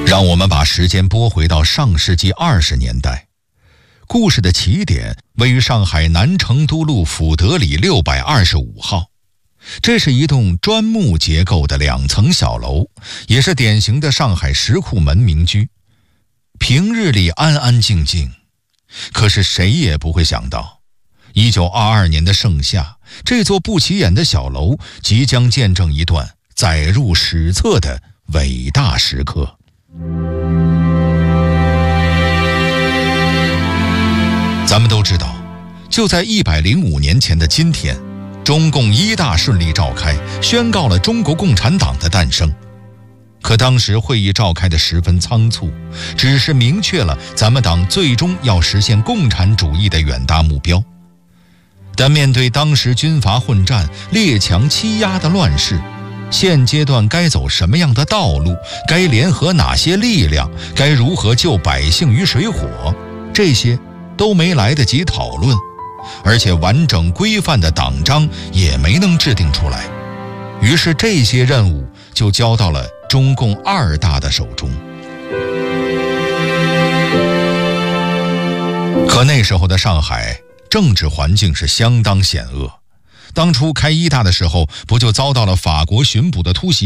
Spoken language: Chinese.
让我们把时间拨回到上世纪20年代，故事的起点位于上海南成都路辅德里625号。这是一栋砖木结构的2层小楼，也是典型的上海石库门民居。平日里安安静静，可是谁也不会想到，1922年的盛夏，这座不起眼的小楼即将见证一段载入史册的伟大时刻。咱们都知道，就在105年前的今天，中共1大顺利召开，宣告了中国共产党的诞生。可当时会议召开得十分仓促，只是明确了咱们党最终要实现共产主义的远大目标。但面对当时军阀混战、列强欺压的乱世，现阶段该走什么样的道路，该联合哪些力量，该如何救百姓于水火，这些都没来得及讨论，而且完整规范的党章也没能制定出来。于是这些任务就交到了中共2大的手中。可那时候的上海政治环境是相当险恶，当初开1大的时候，不就遭到了法国巡捕的突袭？